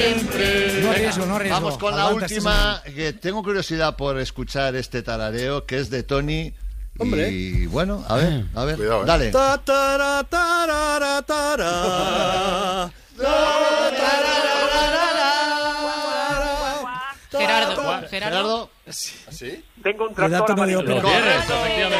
siempre. No arriesgo. Vamos con la Aguanta última, que tengo curiosidad por escuchar este tarareo, que es de Tony. Hombre. Y bueno, a ver, Cuidado, dale. Ta, tara, tarara, tara. Gerardo. Gerardo. ¿Así? Tengo un Cuidado, tractor no de amarillo. ópera. Correcto, efectivamente.